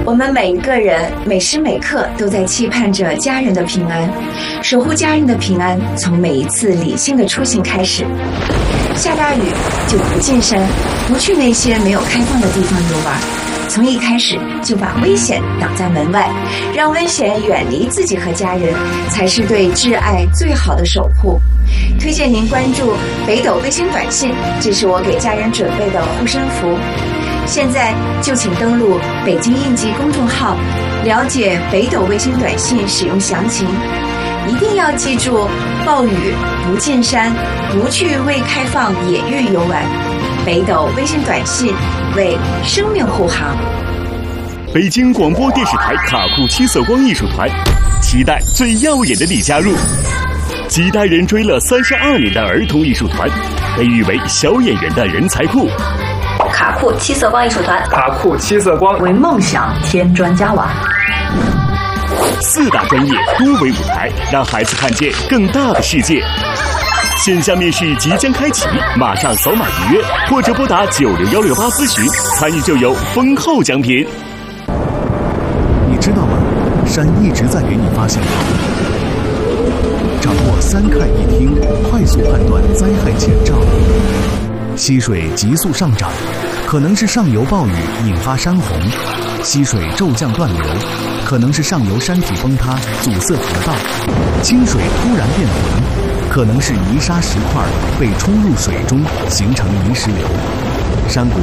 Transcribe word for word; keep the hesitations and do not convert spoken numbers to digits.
我们每一个人每时每刻都在期盼着家人的平安，守护家人的平安，从每一次理性的出行开始。下大雨就不进山，不去那些没有开放的地方游玩，从一开始就把危险挡在门外，让危险远离自己和家人，才是对挚爱最好的守护。推荐您关注北斗卫星短信，这是我给家人准备的护身符。现在就请登录北京应急公众号，了解北斗卫星短信使用详情。一定要记住，暴雨不进山，不去未开放野域游玩。北斗卫星短信为生命护航。 北京广播电视台卡库七色光艺术团，期待最耀眼的你加入。几代人追了三十二年的儿童艺术团，被誉为小演员的人才库。 卡库七色光艺术团， 卡库七色光为梦想添砖加瓦。 四大专业多维舞台，让孩子看见更大的世界。线下面试即将开启，马上扫码预约，或者拨打九六幺六八咨询，参与就有丰厚奖品。 你知道吗？山一直在给你发信号。掌握三看一听，快速判断灾害前兆。溪水急速上涨，可能是上游暴雨引发山洪；溪水骤降断流，可能是上游山体崩塌阻塞河道；清水突然变浑，可能是泥沙石块被冲入水中形成泥石流。山谷